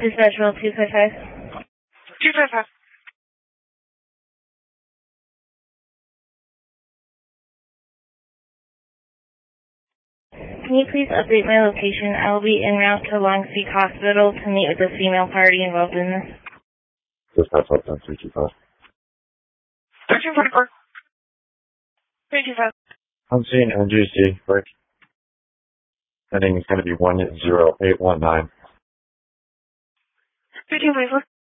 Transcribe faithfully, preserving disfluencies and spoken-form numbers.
Dispatch roll two five five. two five five. Can you please update my location? I will be en route to Long Creek Hospital to meet with the female party involved in this. Dispatch Uptown three two five. thirteen forty-four. three two five. I'm seeing N G C break. Heading is going to be one zero eight one nine. thirteen forty-four.